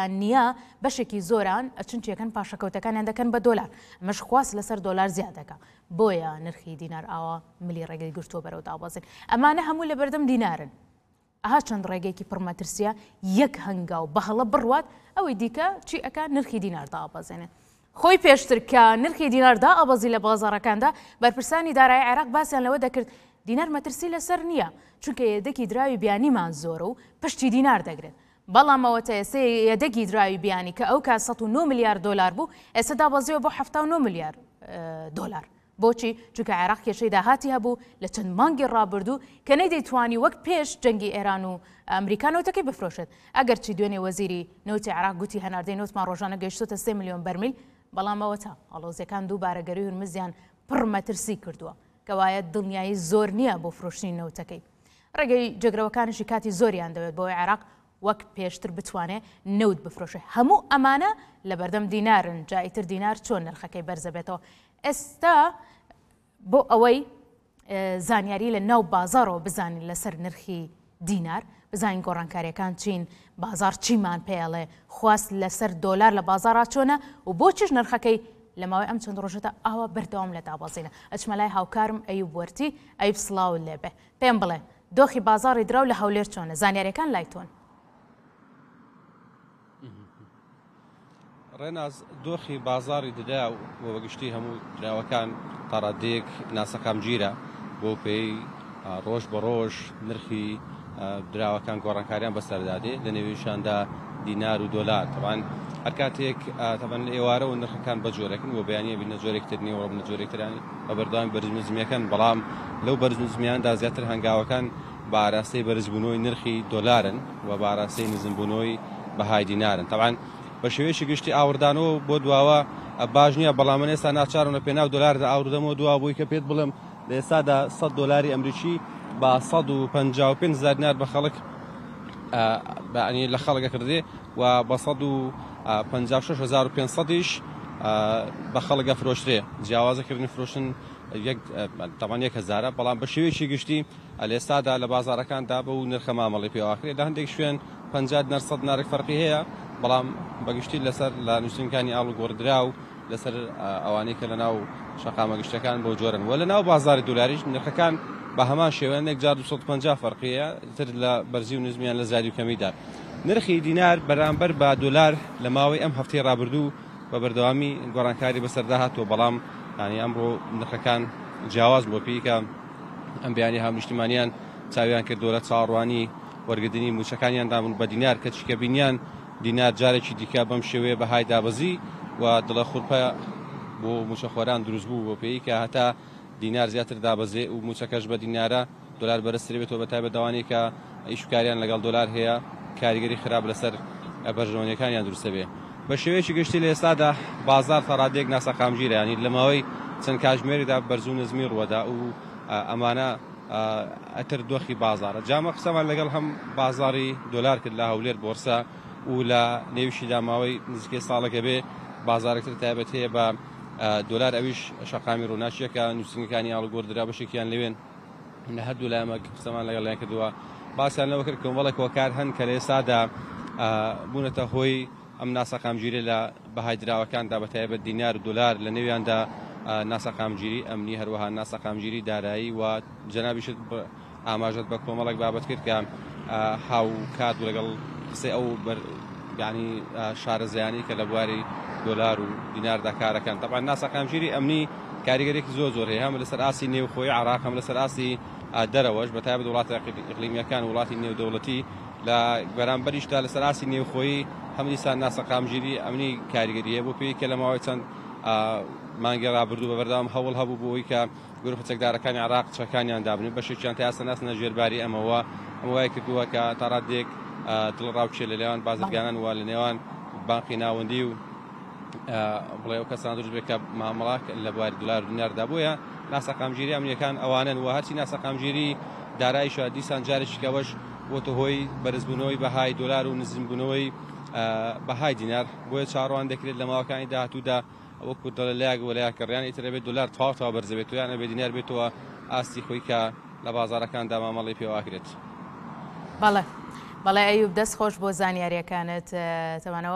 یان نییە بەشێکی زۆران ئەچونچیەکەن پاشەکەوتەکانیان دەکەن بە دۆلار ئەمەش خواست لەسەر دۆلار زیادەکە بۆیە نرخی دینار ئاوا ملی ڕێگەی گرتووە بەرەو دابەزین ئەمانە هەموو لە بەردەم دینارن ئەها چەند ڕێگەیەکی پڕمەترسیە یەک هەنگاو بەهەڵە بڕوات ئەوەی دیکە چی ئەکا نرخی دینار دابەزێنێت خۆی پێشتر کە نرخی دینار دائەبەزی لە بازاڕەکاندا بەرپرسانی دارایی عێراق باسییان لەوە دەکرد دینار مەترسی لەسەر نییە چونکە یەدەکی دراوی بیانیمان زۆرە و پشتی دینار دەگرێت بەڵام ئەوەتە ئێستا یەدەکی دراوی بیانی کە ئەو کا 109 میلیارد دۆلار بوو ئێستا دابەزیەوە بۆ 79 میلیارد دۆلار بۆچی چونکە عێراق کێشەی داهاتی هەبوو لە چەند مانگی ڕابردوو کە نەیدەیتوانی وەک پێش جەنگی ئێران و ئەمریکا نەوتەکەی بفرۆشێت ئەگەر چی دوێنێ وەزیری نەوتی عێراق گوتی هەناردەی نەوتمان ڕۆژانە گەیشتۆتە 3 میلیۆن بەرمیل بەڵام ئەوەتە هەڵۆزیەکان دووبارە گەڕی هورمزیان پڕ مەترسی کردووە کەوایە دڵنیایی زۆر نییە بۆ فرۆشتنی نەوتەکەی ڕێگەی جێگرەوەکانشی کاتی زۆریان دەوێت بۆی عێراق وەک پێشتر بتوانێت نەوت بفرۆشێ هەموو ئەمانە لە بەردەم دینارن جایتر دینار چۆن نرخەکەی بەرزە بێتەوە ئێستا بۆ ئەوەی زانیاری لە ناو بازارەوە بزانین لەسەر نرخی دینار بزانین گۆڕانکاریەکان چین بازار چیمان پێڵێ خواست لەسەر دۆلار لە بازارا چۆنە و بۆچیش نرخەکەی لە ماوەی ئەم چەند ڕۆژەتە ئاوا بەردەوام لە دابەزینە ئەچمە لای هاوکارم ئەیوب وەرتی ئەیوب سڵاو لێبێ پێم بڵێ دۆخی بازاڕی دراو لە هەولێر چۆنە زانیاریەکان لای تۆن ڕێناز دۆخی بازاڕی دەدا و بەگشتی هەموو دراوەکان تاڕادێک ناسەکام گیرە بۆ پێی ڕۆژ بە ڕۆژ نرخی دراوەکان گۆڕانکاریان بەسەردادێ لە نێویشاندا دینار و دۆلار تەوان هەر کاتێک تەبەن لە ئێوارەوە نرخەکان بە جۆرەکەن و بەیانە بینە جۆرێکتر نیە و بنە جۆرێکترانی بە بەردەوام بەرزنزمیەکەن بەڵام لەو بەرزنزمیاندا زیاتر هەنگاوەکان بە ئاراستەی بەرزبوونەوەی نرخی دۆلارن و بە ئاراستەی نزمبوونەوەی بەهای دینارن تەوان بە شێوەیەکی گشتی ئاوردانەوە بۆ دواوە باش نییە بەڵام من ئێستا ناچارم لە پێناو دۆلاردا ئاوردەمەوە دوا بووی کە پێت بڵم لە ئێستادا 100 دۆلاری ئەمریکی بە 155,000 دینار بە خەڵک لە خەڵکە کردێ و بە 156,500ش بە خەڵکە فرۆشترێ جیاوازەکردنی فرۆشتن تاوان 1,000 بەڵام بە شێوەیەکی گشتی لە ئێستادا لە بازارەکاندا بە و نرخە مامەڵی پێواکرێت لە هەندێک شوێن 50 دینار فەرقی هەیە بەڵام بەگشتی لەسەر لە نووسنگەکانی ئاڵ گۆڕدرا و لەسەر ئەوانەی کە لە ناو شەقامە گشتەکان بۆ جۆرن و لە ناو بازاری دۆلاریش نرخەکان بە هەمان شێوەیە 1,250 فەرقیە تر لە بەرزی و نزمیان لە زیادی و کەمیدا نرخی دینار بەرامبەر بە دۆلار لە ماوەی ئەم هەفتەی ڕابردوو بە بەردەوامی گۆڕانکاری بەسەردا هاتووە بەڵام ینی ئەمڕۆ نرخەکان جیاواز بۆ پێی کە ئەم بیانی هاونیشتمانیان چاویان کردووە چاڕوانی وەرگردنی موچەکانیان دابوون بە دینار کە چکە بینیان دینار جارێکی دیکە بەم شێوەیە بەهای دابەزی و دڵە خوڕپە بۆ موچەخۆران دروست بوو بۆ پێی کە هەتا دینار زیاتر دابەزێ و موچەکەش بە دینارە دۆلار بەرزتر بێتەوە بە تایبەت دەوانەی کە ئیشکاریان لەگەڵ دۆلار هەیە کاریگەری خراپ لەسەر بەرژەوەنیەکانیان دروستە بێ بە شێوەیەکی گشتی لە ئێستادا بازار تەڕادێک ناسەقامگیرە ینی لە ماوەی چەند کاتژمێریدا بەرز و نزمی ڕووەدا و ئەمانە ئەتر دۆخی بازارە جامە قسەمان لەگەڵ هەم بازاری دۆلار کرد لە هەولێر بۆرسە و لە نێویشیدا ماوەی نزیکەی ساڵەکە بێ بازارێکتر تایبەت هەیە بە دۆلار ئەویش شەقامی ڕووناچیەکە نووسنگەکانی ئاڵگۆڕدرا بەشێکیان لەوێن لە هەردوو لایەمە قسەمان لەگەڵیان کردووە باسییان لەوە کرد کۆمەڵێک هۆکار هەن کە لە ئێستادا بوونەتە هۆی ئەم ناسەقامگیری لە بەهای دراوەکاندا بە تایبەت دینار و دۆلار لە نێویاندا ناسەقامگیری ئەمنی هەروەها ناسەقامگیری دارایی و جەنابیشت ئاماژەت بە کۆمەڵێک بابەت کرد کە هاوکات لەگەڵ قسەی ئەو ینی شارەزایانی کە لە بواری دۆلار و دیناردا کارەکەن تەبان ناسەقامگیری ئەمنی کاریگەرێکی زۆر هەیە هەم لەسەر ئاسی نێوخۆی عێراق هەم لەسەر ئاسی دەرەوەش بە تایبەت وڵاتە ئیقلیمیەکان وڵاتی نێودەوڵەتی لە بەرامبەریشدا لەسەر ئاسی نێوخۆیی هەم دیسان ناسەقامگیری ئەمنی کاریگەریە بۆ پێی کە لە ماوەی چەند مانگی ڕابردوو بە بەردەوام هەوڵ هەبوو بۆی کە گروپە چەکدارەکانی عێراق چەکانیان دابنێت بەشێکیان تا ئێستا ناسنە ژێرباری ئەمەوە ئەم وای کردووە کە تا ڕادێک دڵڕاوچێ لە لێوان بازرگانان وە لە نێوان بانقی ناوەندی و بڵێ ئەو کەسان دروست بێت کە مامەڵات لە بواری دۆلار و دیناردا بۆیە ناسەقامگیری ئەمنیەکان ئەوانن و هەرچی ناسەقامگیری داراییشە دیسان جارێکی کەوەش بۆتە هۆی بەرزبوونەوەی بەهای دۆلار و نزمبوونەوەی بەهای دینار بۆیە چاڕوان دەکرێت لە ماوەکانی داهاتوودا ئەوە کوردە لە لایەک وەلایەکەڕیان ئیترەبێت دۆلار تەواو بەرزەبێت یان ئەبێ دینار بێتەوە ئاستی خۆی کە لە بازارەکاندا مامەڵی پێواکرێت بەڵێ ئەیوب دەست خۆش بۆ زانیاریەکانت تەوانەوە